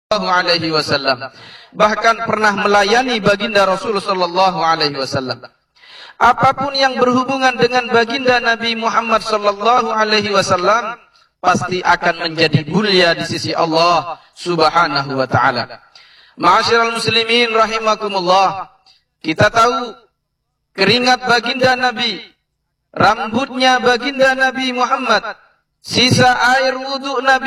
alaihi wasallam, bahkan pernah melayani baginda Rasul sallallahu alaihi wasallam. Apapun yang berhubungan dengan baginda Nabi Muhammad sallallahu alaihi wasallam pasti akan menjadi mulia di sisi Allah Subhanahu wa taala. Ma'asyiral muslimin rahimakumullah, kita tahu keringat baginda Nabi, rambutnya baginda Nabi Muhammad, sisa air wudu Nabi